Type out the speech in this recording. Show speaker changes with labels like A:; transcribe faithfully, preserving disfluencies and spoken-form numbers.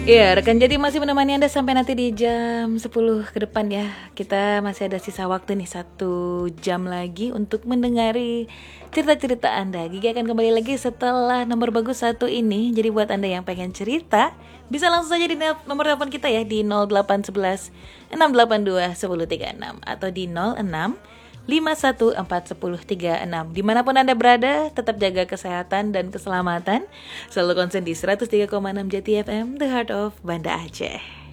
A: Iya, rekan jadi masih menemani Anda sampai nanti di jam sepuluh ke depan ya. Kita masih ada sisa waktu nih satu jam lagi untuk mendengari cerita-cerita Anda. Gigi akan kembali lagi setelah nomor bagus satu ini. Jadi buat Anda yang pengen cerita, bisa langsung saja di nomor telepon kita ya di nol delapan satu satu enam delapan dua satu tiga enam atau di nol enam lima satu empat satu nol tiga enam. Dimanapun Anda berada, tetap jaga kesehatan dan keselamatan. Selalu konsen di seratus tiga koma enam Jati F M, The Heart of Banda Aceh.